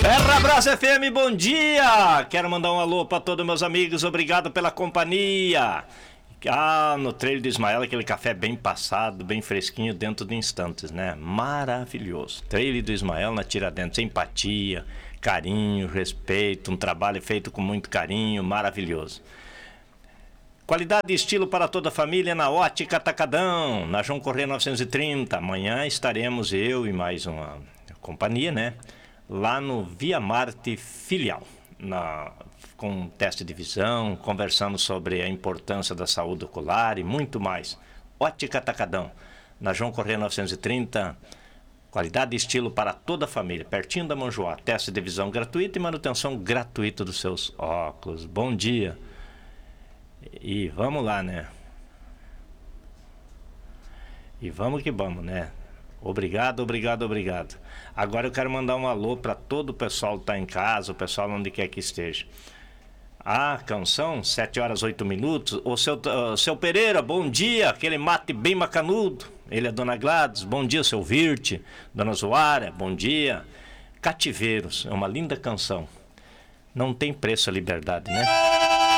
Ferrabras FM, bom dia! Quero mandar um alô para todos meus amigos, obrigado pela companhia. No trailer do Ismael, aquele café bem passado, bem fresquinho, dentro de instantes, né? Maravilhoso. Trailer do Ismael na Tiradentes, empatia, carinho, respeito, um trabalho feito com muito carinho, maravilhoso. Qualidade e estilo para toda a família na Ótica Atacadão, na João Correia 930. Amanhã estaremos eu e mais uma companhia, né? Lá no Via Marte Filial, com teste de visão, conversando sobre a importância da saúde ocular e muito mais. Ótica Atacadão, na João Correia 930, qualidade e estilo para toda a família, pertinho da Monjoá. Teste de visão gratuito e manutenção gratuita dos seus óculos. Bom dia. E vamos lá, né? E vamos que vamos, né? Obrigado, obrigado, obrigado. Agora eu quero mandar um alô para todo o pessoal que está em casa, o pessoal onde quer que esteja. Canção, 7 horas 8 minutos. O seu Pereira, bom dia. Aquele mate bem macanudo. Ele é Dona Gladys, bom dia, seu Virte. Dona Zoara, bom dia. Cativeiros, é uma linda canção. Não tem preço a liberdade, né?